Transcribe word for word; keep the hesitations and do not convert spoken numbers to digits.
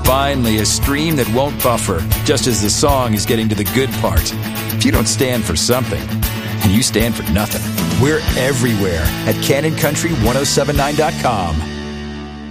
Finally, a stream that won't buffer, just as the song is getting to the good part. If you don't stand for something, and you stand for nothing. We're everywhere at Cannon Country ten seventy-nine dot com.